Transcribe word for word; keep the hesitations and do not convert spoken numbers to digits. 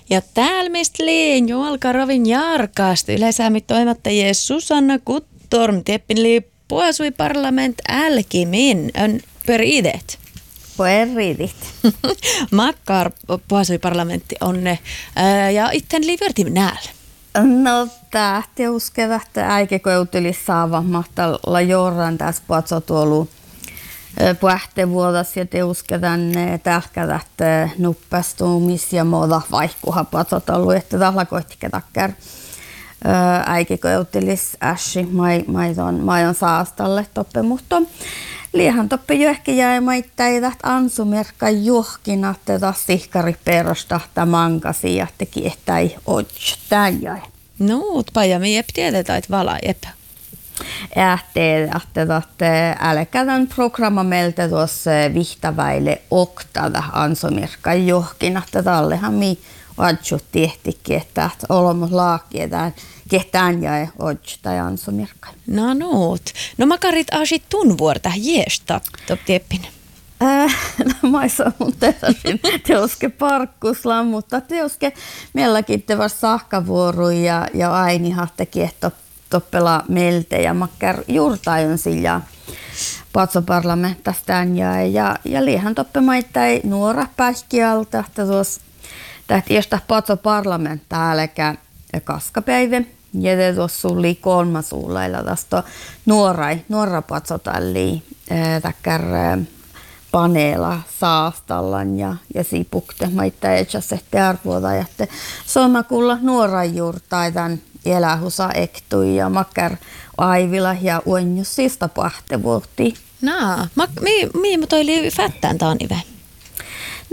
Ja täällä mistä liin juolka rovin jarkaasti yleisämmin toimattajia Susanna Kuttorm tieppin lii puasui parlament älkimin on peridet. Peridet. Makkar puasui parlamentti onne ja itten lii vertim näällä. No tähti uskevat äikekoutilis saava mahtalla jorran tässä puatsotuolu puhtevuodas ja te uskevan tähkävät nuppastumis ja muuta vaihkuha puatsotolu, että tällä kohti takkar äikekoutilis äsi maidon maidon saastalle toppe muhto. Liihan toppe jo ehkä jäi maitteidät ansumerkka johkina tätä sihkari perostahta mankasi ja teki ehtäi odj tän jäi. No, paja me jep tiedetään, että vala jep. Ähtee, että älkätän programma meiltä tuossa vihtaväille oktada ansumerkka johkina. Tällehän mi odju tehtikin, että olemme laakietaan. Kehtään jäi odj tai ansumerkka. No nuut. No makarit asit tunvuorta jeesta, top tieppin. Äh, no mä oon mun teosin teoske parkkuslan, mutta teoske meilläkin te var sahkavuoru ja, ja aini hahtakin, että toppela meiltä ja makkar juurtajon sillä patsoparlamenttastaan ja, ja, ja liihan toppe maittai nuora pähkialta, että tuossa tähti josta patsoparlamenta älkä kaskapäivä. Ja te tuossa oli kolmas suulailla tästä nuorai, nuora patsotalli takkar paneela saastallan ja, ja sipukte. Mä itse asiassa ehti arvoida, että suomakulla nuoran juurtaidan elähusa ektui ja makkar aivila ja uenjus sista pahtevuotti. Naa, mi, mi, mi toi li fättään taanive?